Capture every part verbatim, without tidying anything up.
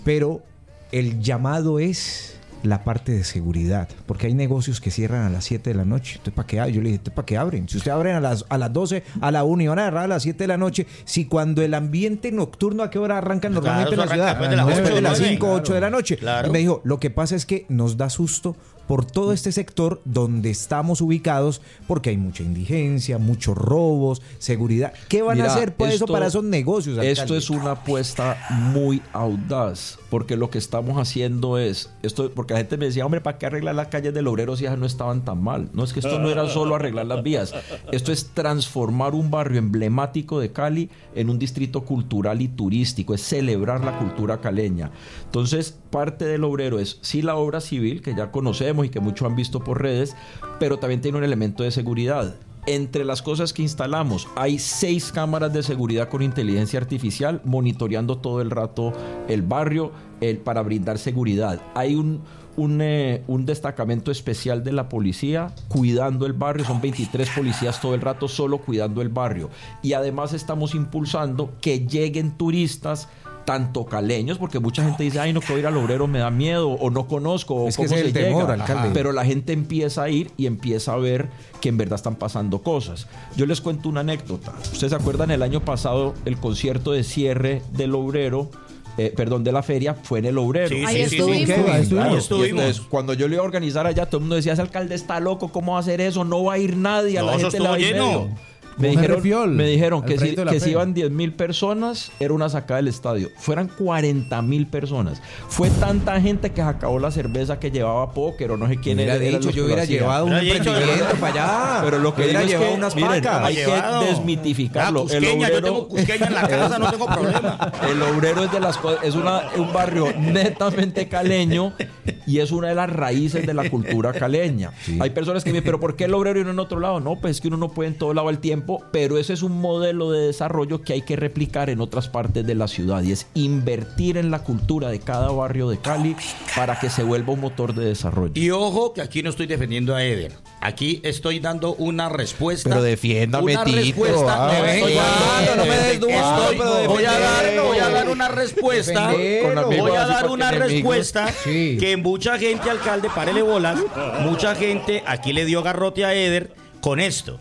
pero el llamado es la parte de seguridad, porque hay negocios que cierran a las siete de la noche. Entonces, ¿para qué abren? Yo le dije, ¿para qué abren? Si ustedes abren a las, a las doce, a la una y van a cerrar a las siete de la noche, si cuando el ambiente nocturno, ¿a qué hora arrancan normalmente claro, en la ciudad? Después de las, después de las cinco, cinco, ocho de la noche. Claro. Y me dijo, lo que pasa es que nos da susto por todo este sector donde estamos ubicados, porque hay mucha indigencia, muchos robos, seguridad. ¿Qué van Mira, a hacer pues esto, eso para esos negocios, alcalde? Esto es una apuesta muy audaz, porque lo que estamos haciendo es, esto, porque la gente me decía, hombre, ¿para qué arreglar las calles del Obrero si esas no estaban tan mal? No, es que esto no era solo arreglar las vías, esto es transformar un barrio emblemático de Cali en un distrito cultural y turístico, es celebrar la cultura caleña. Entonces, parte del Obrero es, sí, la obra civil, que ya conocemos y que muchos han visto por redes, pero también tiene un elemento de seguridad. Entre las cosas que instalamos, hay seis cámaras de seguridad con inteligencia artificial monitoreando todo el rato el barrio el, para brindar seguridad. Hay un, un, eh, un destacamento especial de la policía cuidando el barrio, son veintitrés policías todo el rato solo cuidando el barrio. Y además estamos impulsando que lleguen turistas tanto caleños, porque mucha gente dice, ay, no quiero ir al Obrero, me da miedo, o no conozco, o es que cómo es se el temor, llega. alcalde. Pero la gente empieza a ir y empieza a ver que en verdad están pasando cosas. Yo les cuento una anécdota. ¿Ustedes se acuerdan el año pasado el concierto de cierre del Obrero? Eh, perdón, de la feria, fue en el Obrero. Sí, Ahí sí, estuvimos. sí, sí. Ahí estuvimos. Ahí Y estuvimos. entonces, cuando yo lo iba a organizar allá, todo el mundo decía, ese alcalde está loco, ¿cómo va a hacer eso? No va a ir nadie, a No, la eso gente la va a ir estuvo lleno. medio. Me Como dijeron, Henry Fiol, me dijeron que, si, Alfredito de la que si Fe. iban diez mil personas, era una sacada del estadio. Fueran cuarenta mil personas. Fue tanta gente que se acabó la cerveza que llevaba póker o no sé quién Hubiera era. eran dicho, los yo que lo hubiera hacían. llevado un Hubiera dicho, emprendimiento para allá. Pero lo que hubiera digo es llevado que, unas miren, pacas. hay Llevado. que desmitificarlo. Ah, el cusqueña, yo obrero, tengo cusqueña en la casa, no tengo problema. el Obrero es de las cosas, es una, un barrio netamente caleño y es una de las raíces de la cultura caleña. Sí. Hay personas que me dicen, pero ¿por qué el Obrero y no en otro lado? No, pues es que uno no puede en todo lado al tiempo, pero ese es un modelo de desarrollo que hay que replicar en otras partes de la ciudad y es invertir en la cultura de cada barrio de Cali para que se vuelva un motor de desarrollo. Y ojo que aquí no estoy defendiendo a Eder. Aquí estoy dando una respuesta. Pero defiéndame, una Tito. respuesta. Ah, no, estoy venga, dando- no me des duro, estoy- pero voy, a dar, defendelo. voy a dar una respuesta. Defendelo. Con amigos Voy a así dar porque una enemigos. respuesta Sí. que mucha gente, alcalde, párele bolas. Mucha gente aquí le dio garrote a Eder con esto.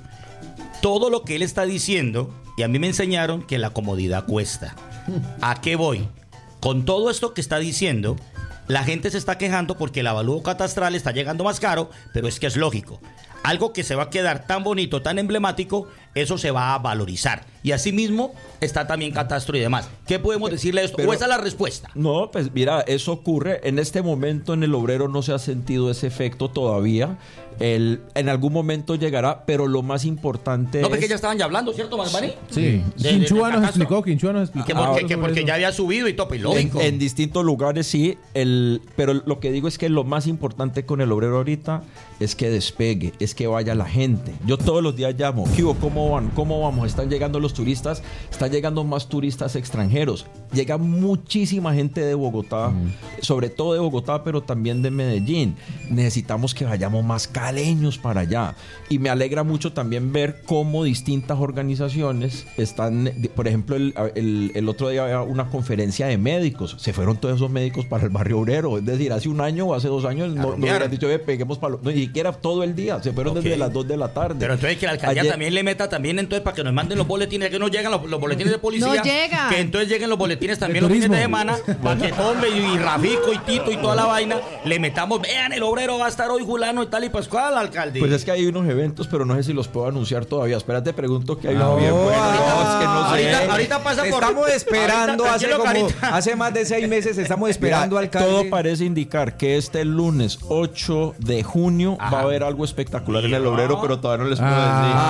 Todo lo que él está diciendo, y a mí me enseñaron que la comodidad cuesta. ¿A qué voy? Con todo esto que está diciendo, la gente se está quejando porque el avalúo catastral está llegando más caro, pero es que es lógico. Algo que se va a quedar tan bonito, tan emblemático, eso se va a valorizar. Y asimismo está también catastro y demás. ¿Qué podemos decirle a esto? Pero- ¿O esa es la respuesta? No, pues mira, eso ocurre. En este momento en el Obrero no se ha sentido ese efecto todavía. El, en algún momento llegará, pero lo más importante No, es... porque ya estaban ya hablando, ¿cierto, Malvani? Sí, De- de- Quinchúa de nos catastro. explicó, Quinchúa nos explicó. Que porque, Ah, que sobre porque eso. ya había subido y tope, En, lógico. en distintos lugares sí, el, pero lo que digo es que lo más importante con el Obrero ahorita es que despegue, es que vaya la gente. Yo todos los días llamo, ¿qué hubo? ¿Cómo van? ¿Cómo vamos? Están llegando los turistas, están llegando más turistas extranjeros. Llega muchísima gente de Bogotá, sobre todo de Bogotá, pero también de Medellín. Necesitamos que vayamos más caleños para allá. Y me alegra mucho también ver cómo distintas organizaciones están, por ejemplo, el, el, el otro día había una conferencia de médicos. Se fueron todos esos médicos para el barrio obrero. Es decir, hace un año o hace dos años no, no rumbear. hubieran dicho, "Ve, peguemos para lo-". No, ni siquiera todo el día. Se fueron Ok. desde las dos de la tarde. Pero entonces que la alcaldía Ayer- también le meta también entonces para que nos manden los boletines, que no llegan los, los boletines de policía. No llegan. Que entonces lleguen los boletines también De los fines de turismo. semana, para que Tombe y Rafico y Tito y toda la vaina le metamos, vean, el Obrero va a estar hoy Julano y tal y Pascual, alcalde. Pues es que hay unos eventos, pero no sé si los puedo anunciar todavía. Espérate, pregunto que hay No, uno bien bueno. ah, No, es que no sé. ahorita, ahorita pasa por... Estamos esperando ahorita, hace tranquilo, como Carita. hace más de seis meses estamos esperando Mira, alcalde. todo parece indicar que este lunes ocho de junio Ajá. va a haber algo espectacular en el Obrero, pero todavía no les puedo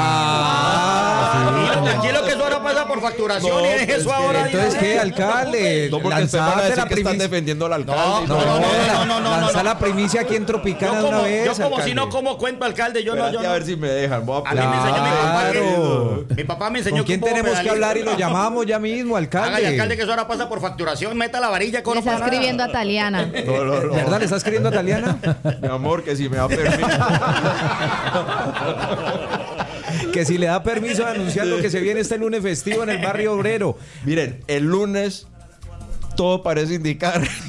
Ah, Tranquilo, tranquilo, que eso ahora pasa por facturación No, y deje pues eso que- ahora. entonces ya. qué, alcalde, decir. No, porque después van a lanzate decir la que están primicia. defendiendo al alcalde. No, y No, no, todo. no, no, no, no, lanza no. la primicia aquí en Yo Tropicana de como, una vez. yo como si alcalde. no como cuento, alcalde, yo no, yo Espérate no. a ver si me dejan. Voy a A mí me enseñó mi papá Claro. que... Mi papá me enseñó ¿Con quién que un poco tenemos que pedalista. hablar y lo llamamos ya mismo, alcalde? Hágale, alcalde, que eso ahora pasa por facturación, meta la varilla con Le está escribiendo a Taliana. No, no, no. ¿Verdad? ¿Le está escribiendo a Taliana? Mi amor, que si me da permiso. Que si le da permiso de anunciar lo que se viene este lunes festivo en el barrio obrero. Miren, el lunes todo parece indicar